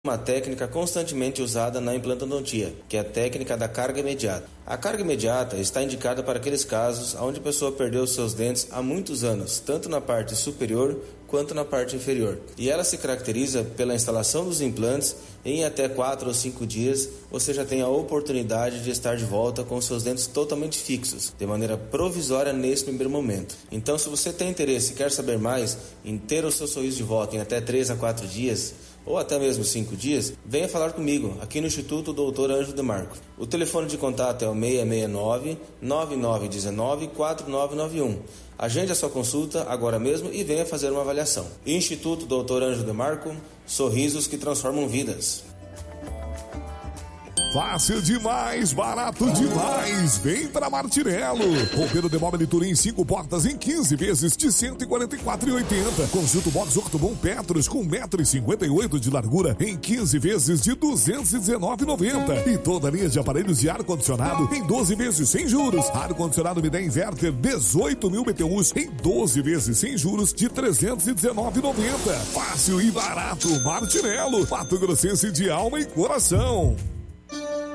Uma técnica constantemente usada na implantodontia, que é a técnica da carga imediata. A carga imediata está indicada para aqueles casos onde a pessoa perdeu seus dentes há muitos anos, tanto na parte superior quanto na parte inferior. E ela se caracteriza pela instalação dos implantes em até 4 ou 5 dias, você já tem a oportunidade de estar de volta com seus dentes totalmente fixos, de maneira provisória nesse primeiro momento. Então, se você tem interesse e quer saber mais em ter o seu sorriso de volta em até 3 a 4 dias, ou até mesmo 5 dias, venha falar comigo aqui no Instituto Dr. Ângelo de Marco. O telefone de contato é o 669-9919-4991. Agende a sua consulta agora mesmo e venha fazer uma avaliação. Instituto Dr. Ângelo de Marco, sorrisos que transformam vidas. Fácil demais, barato demais. Vem pra Martinello. Roupeiro de móvel Turim 5 portas em 15 vezes de R$ 144,80. Conjunto box Ortobon Petros com 1,58 m de largura em 15 vezes de R$ 219,90. E toda a linha de aparelhos de ar-condicionado em 12 vezes sem juros. Ar-condicionado Midea Inverter 18.000 BTUs em 12 vezes sem juros de R$ 319,90. Fácil e barato, Martinello. Mato Grossense de alma e coração.